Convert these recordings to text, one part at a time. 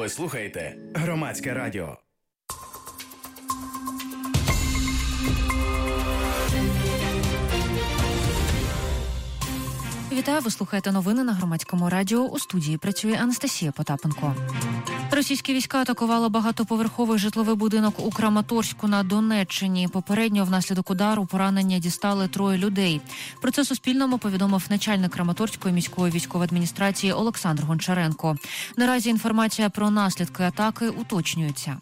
Ви слухаєте Громадське радіо. Вітаю, ви слухаєте новини на Громадському радіо. У студії працює Анастасія Потапенко. Російські війська атакували багатоповерховий житловий будинок у Краматорську на Донеччині. Попередньо внаслідок удару поранення дістали 3 людей. Про це Суспільному повідомив начальник Краматорської міської військової адміністрації Олександр Гончаренко. Наразі інформація про наслідки атаки уточнюється.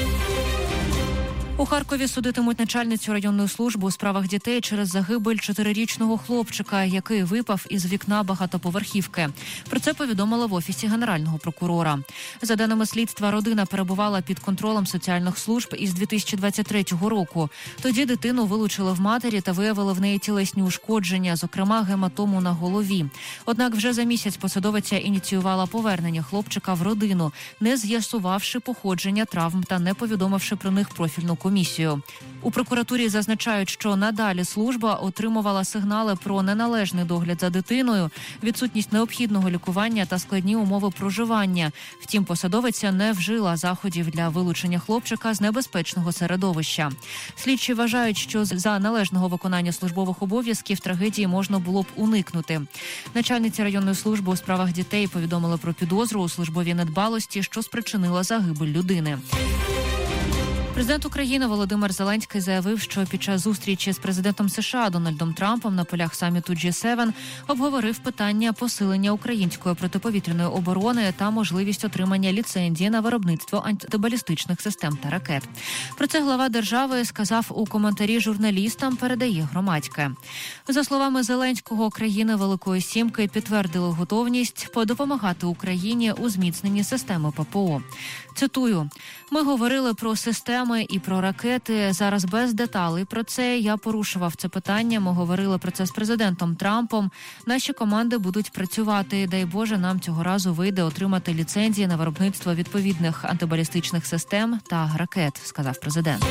У Харкові судитимуть начальницю районної служби у справах дітей через загибель 4-річного хлопчика, який випав із вікна багатоповерхівки. Про це повідомили в Офісі Генерального прокурора. За даними слідства, родина перебувала під контролем соціальних служб із 2023 року. Тоді дитину вилучили в матері та виявили в неї тілесні ушкодження, зокрема гематому на голові. Однак вже за місяць посадовиця ініціювала повернення хлопчика в родину, не з'ясувавши походження травм та не повідомивши про них профільну комісію. У прокуратурі зазначають, що надалі служба отримувала сигнали про неналежний догляд за дитиною, відсутність необхідного лікування та складні умови проживання. Втім, посадовиця не вжила заходів для вилучення хлопчика з небезпечного середовища. Слідчі вважають, що за належного виконання службових обов'язків трагедії можна було б уникнути. Начальниця районної служби у справах дітей повідомила про підозру у службовій недбалості, що спричинила загибель людини. Президент України Володимир Зеленський заявив, що під час зустрічі з президентом США Дональдом Трампом на полях саміту G7 обговорив питання посилення української протиповітряної оборони та можливість отримання ліцензії на виробництво антибалістичних систем та ракет. Про це глава держави сказав у коментарі журналістам, передає Громадське. За словами Зеленського, країни Великої Сімки підтвердили готовність допомагати Україні у зміцненні системи ППО. Цитую: «Ми говорили про системи і про ракети. Зараз без деталей про це. Я порушував це питання. Ми говорили про це з президентом Трампом. Наші команди будуть працювати. Дай Боже, нам цього разу вийде отримати ліцензії на виробництво відповідних антибалістичних систем та ракет», – сказав президент.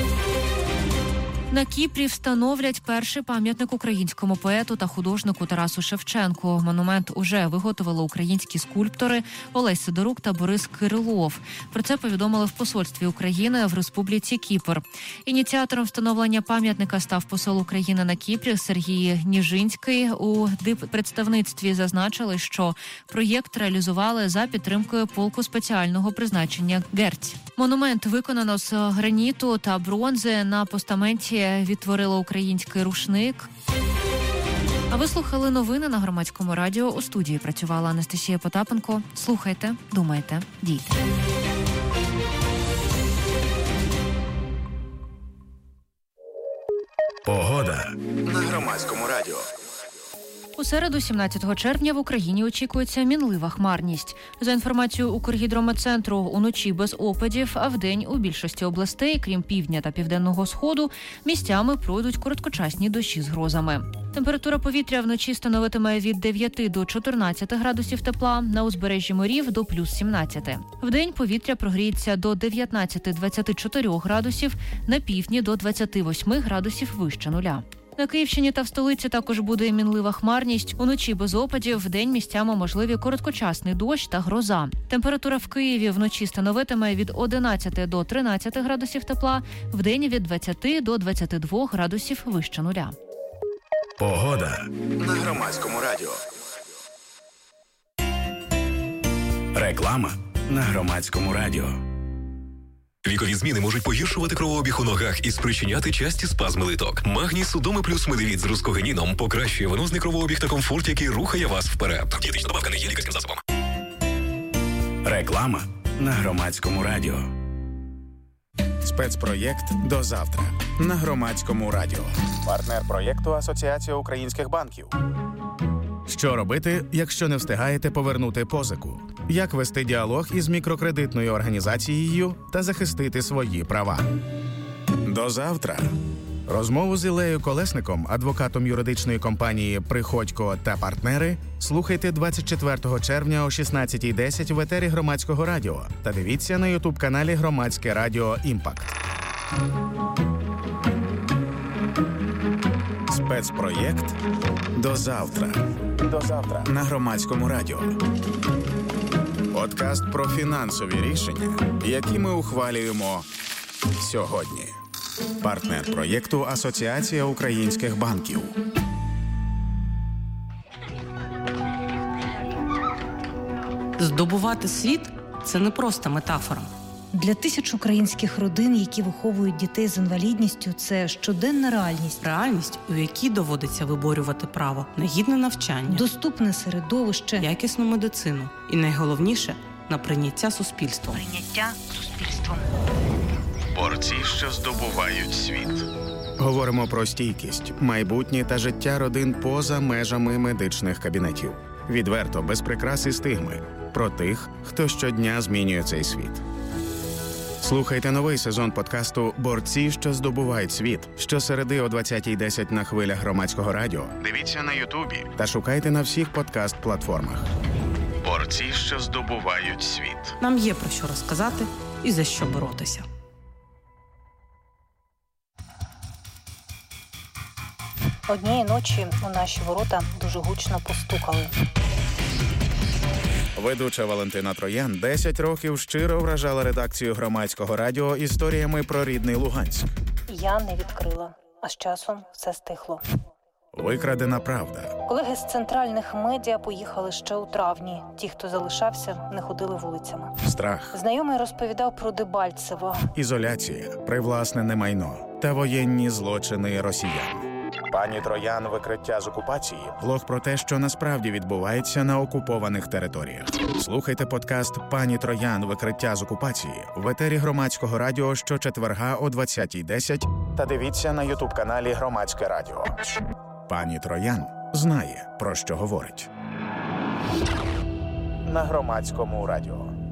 На Кіпрі встановлять перший пам'ятник українському поету та художнику Тарасу Шевченку. Монумент уже виготовили українські скульптори Олесь Сидорук та Борис Кирилов. Про це повідомили в посольстві України в Республіці Кіпр. Ініціатором встановлення пам'ятника став посол України на Кіпрі Сергій Ніжинський. У диппредставництві зазначили, що проєкт реалізували за підтримкою полку спеціального призначення «Герць». Монумент виконано з граніту та бронзи. На постаменті відтворила український рушник. А ви слухали новини на Громадському радіо. У студії працювала Анастасія Потапенко. Слухайте, думайте, дійте. Погода на Громадському радіо. У середу, 17 червня, в Україні очікується мінлива хмарність. За інформацією Укргідрометцентру, уночі без опадів, а вдень у більшості областей, крім півдня та південного сходу, місцями пройдуть короткочасні дощі з грозами. Температура повітря вночі становитиме від 9 до 14 градусів тепла, на узбережжі морів до плюс 17. Вдень повітря прогріється до 19-24 градусів, на півдні до 28 градусів вище нуля. На Київщині та в столиці також буде мінлива хмарність. Уночі без опадів, вдень місцями можливі короткочасний дощ та гроза. Температура в Києві вночі становитиме від 11 до 13 градусів тепла, вдень від 20 до 22 градусів вище нуля. Погода на Громадському радіо. Реклама на Громадському радіо. Вікові зміни можуть погіршувати кровообіг у ногах і спричиняти часті спазми литок. Магній Судоми плюс Медивіт з рускогеніном покращує венозний кровообіг та комфорт, який рухає вас вперед. Дієтична добавка не є лікарським засобом. Реклама на Громадському радіо. Спецпроєкт «До завтра» на Громадському радіо. Партнер проєкту Асоціація українських банків. Що робити, якщо не встигаєте повернути позику? Як вести діалог із мікрокредитною організацією та захистити свої права? До завтра. Розмову з Іллею Колесником, адвокатом юридичної компанії «Приходько та партнери», слухайте 24 червня о 16:10 в етері Громадського радіо та дивіться на ютуб-каналі Громадське радіо «Імпакт». Спецпроєкт «До завтра». До завтра на Громадському радіо. О Подкаст про фінансові рішення, які ми ухвалюємо сьогодні. Партнер проєкту Асоціація українських банків. Здобувати світ – це не просто метафора. Для тисяч українських родин, які виховують дітей з інвалідністю, це щоденна реальність. Реальність, у якій доводиться виборювати право на гідне навчання, доступне середовище, якісну медицину і, найголовніше, на прийняття суспільством. Борці, що здобувають світ. Говоримо про стійкість, майбутнє та життя родин поза межами медичних кабінетів. Відверто, без прикрас і стигми. Про тих, хто щодня змінює цей світ. Слухайте новий сезон подкасту «Борці, що здобувають світ» щосереди о 20:10 на хвилях Громадського радіо. Дивіться на Ютубі та шукайте на всіх подкаст-платформах. Борці, що здобувають світ. Нам є про що розказати і за що боротися. Однієї ночі у наші ворота дуже гучно постукали. Ведуча Валентина Троян 10 років щиро вражала редакцію Громадського радіо історіями про рідний Луганськ. Я не відкрила, а з часом все стихло. Викрадена правда. Колеги з центральних медіа поїхали ще у травні. Ті, хто залишався, не ходили вулицями. Страх. Знайомий розповідав про Дебальцево. Ізоляція, привласнене майно та воєнні злочини росіян. Пані Троян. Викриття з окупації. Блог про те, що насправді відбувається на окупованих територіях. Слухайте подкаст «Пані Троян. Викриття з окупації» в етері Громадського радіо щочетверга о 20:10 та дивіться на ютуб-каналі Громадське радіо. Пані Троян знає, про що говорить. На Громадському радіо.